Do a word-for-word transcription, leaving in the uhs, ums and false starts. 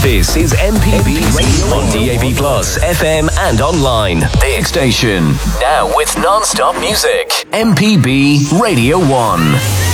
This is M P B Radio on D A B Plus, F M and online. The X Station. Now with non-stop music. M P B Radio one.